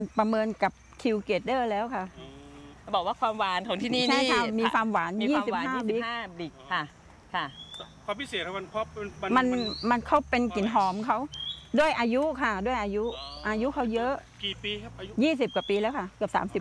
ประเมินกับคิวเกตเดอร์แล้วค่ะบอกว่าความหวานของที่นี่ใช่นี่ค่ะมีความหวานมีความหวาน 25 บิ๊ก 25 บิ๊กค่ะค่ะความพิเศษของมันเพราะมันเขาเป็นกลิ่นหอมเขาด้วยอายุค่ะด้วยอายุเขาเยอะกี่ปีครับอายุ 20 กว่าปีแล้วค่ะเกือบ